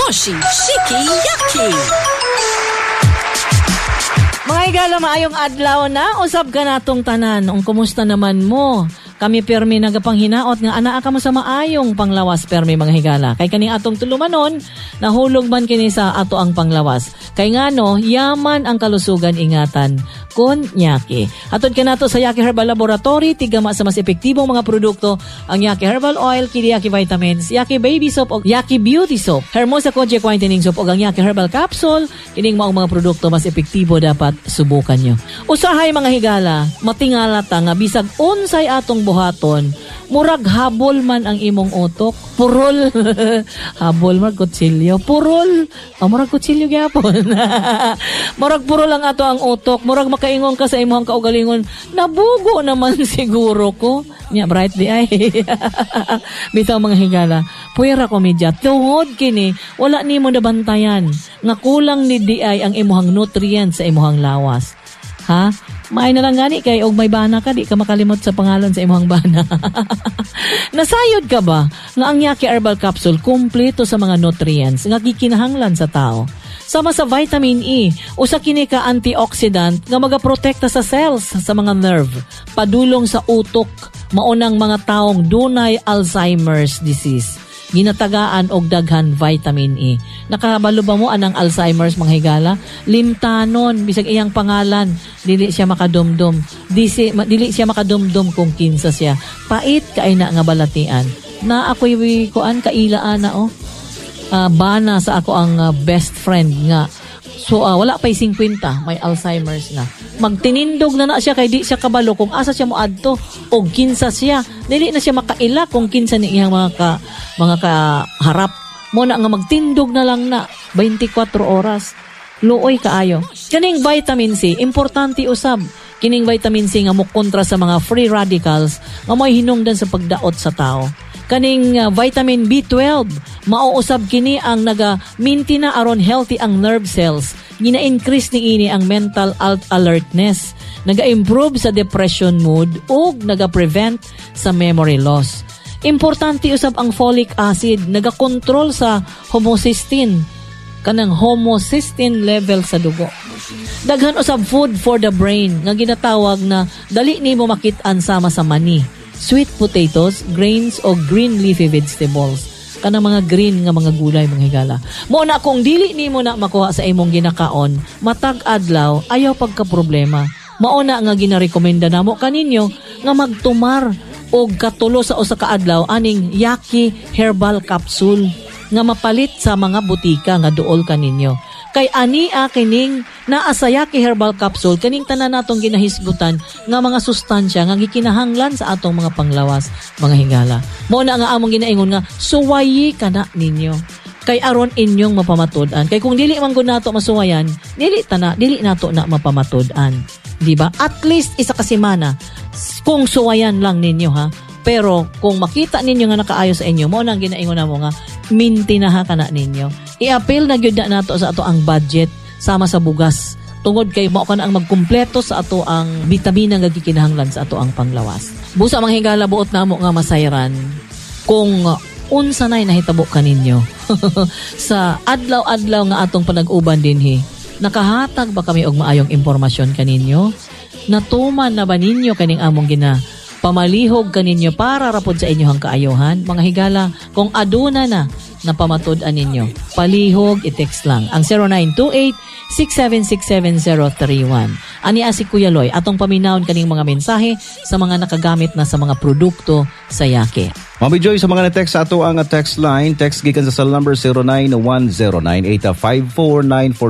Toshi Shiki Yaki. Mga higala, maayong adlaw na. Usab ka natong tanan. Kumusta naman mo? Kami permi nagapanghinaot nga anaa ka mo sa maayong panglawas permi mga higala. Kay kaning atong tulumanon, nahulog man kini sa ato ang panglawas. Kay ngano, yaman ang kalusugan ingatan kun Yaki. Atod ka nato sa Yaki Herbal Laboratory, tigama sa mas epektibong mga produkto, ang Yaki Herbal Oil, kini Yaki Vitamins, Yaki Baby Soap o Yaki Beauty Soap, Hermosa Kojic Whitening Soap o ang Yaki Herbal Capsule, kining maong mga produkto mas epektibo dapat subukan nyo. Usahay mga higala, matingala ta nga bisag unsay atong buhaton, murag habol man ang imong utok. Purol. Habol man kutsilyo. Purol. Murag kutsilyo gyapon. Murag purol ang ato ang utok. Murag makaingon ka sa imong kaugalingon. Nabugo naman siguro ko. Nya bright di ay. Bitaw mga higala. Puwera komedya. Tungod kini, wala nimo nabantayan. Nga kulang ni di ay ang imuhang nutrients sa imuhang lawas. Ha? May na lang gani kay og may bana ka, di ka makalimot sa pangalan sa imong bana. Nasayod ka ba nga ang Yaki Herbal Capsule kumpleto sa mga nutrients nga gikinahanglan sa tao? Sama sa vitamin E, usa kini ka antioxidant nga magaprotekta sa cells sa mga nerve, padulong sa utok, maunang mga taong dunay Alzheimer's disease. Ginatagaan og daghan vitamin E. Nakabalo ba mo anang Alzheimer's mga higala? Limtanon, bisag iyang pangalan, dili siya makadumdum. Dili siya makadumdum kung kinsa siya. Pait kay na nga balatian. Na ako'y kuan kailaan na bana sa ako ang best friend nga. So wala pa'y 50, may Alzheimer's na. Magtinindog na siya kay di siya kabalo kung asa siya moadto o kinsa siya. Dili na siya makaila kung kinsa ni iyang mga kaharap. Mo na nga magtindog na lang na 24 oras. Luoy kaayo. Kining vitamin C, importante usab. Kining vitamin C nga mo kontra sa mga free radicals nga may hinungdan sa pagdaot sa tao. Kaning vitamin B12, mauusab kini ang naga-maintain aron healthy ang nerve cells. Gina-increase ni ini ang mental alertness, naga-improve sa depression mood ug naga-prevent sa memory loss. Importante usab ang folic acid, naga-control sa homocysteine, kanang homocysteine level sa dugo. Daghan usab food for the brain nga ginatawag na dali nimo makit-an sama sa mani. Sweet potatoes, grains o green leafy vegetables. Kanang mga green nga mga gulay mga higala. Mo na kung dili nimo na makuha sa imong ginakaon, matag adlaw ayaw pagka-problema. Mao na nga ginarekomenda namo kaninyo nga magtumar og katulo sa usa ka adlaw aning Yaki Herbal Capsule nga mapalit sa mga butika nga duol kaninyo. Kay ania kining naa sa Yaki Herbal Capsule kaning tanan natong ginahisgutan nga mga sustansya nga gikinahanglan sa atong mga panglawas mga higala. Mo na nga among ginaingon nga suwayi kana ninyo. Kay aron inyong mapamatud-an. Kay kung dili man gud nato masuwayan, dili nato na mapamatud-an. Di ba? At least isa ka semana kung suwayan lang ninyo ha. Pero kung makita ninyo nga nakaayo sa inyo, mo nang ginaingon namo nga mintinaha kana ninyo. I-appeal na gyud na nato sa ato ang budget sama sa bugas. Tungod kay mao kana ang magkumpleto sa ato ang bitamina nga gikinahanglan sa ato ang panglawas. Busa mga higala buot namo nga masayran kung unsa nay nahitabo kaninyo sa adlaw-adlaw nga atong panag-uban dinhi. Nakahatag ba kami og maayong impormasyon kaninyo? Natuman na ba ninyo kaning among pamalihog kaninyo para rapod sa inyong kaayohan? Mga higala, kung aduna na napamatud-an ninyo, palihog, i-text lang. Ang 0928-6767031. Ani si Kuya Loy, atong paminawon kaning mga mensahe sa mga nakagamit na sa mga produkto sa Yaki. Mami Joy, sa mga na-text sa ato ang text line, text gikan sa cell number 0910985494